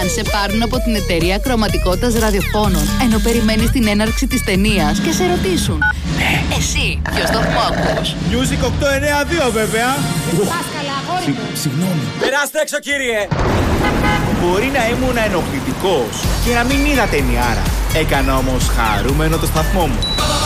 σε πάρουν από την εταιρεία κρωματικότητας ραδιοφώνων, ενώ περιμένεις την έναρξη της ταινίας και σε ρωτήσουν: εσύ, ποιο σταθμό ακούς? Music 892 βέβαια. Συγγνώμη. Περάστε έξω, κύριε. Μπορεί να ήμουν ενοχλητικός και να μην είδα ταινιάρα. Έκανα όμως χαρούμενο το σταθμό μου.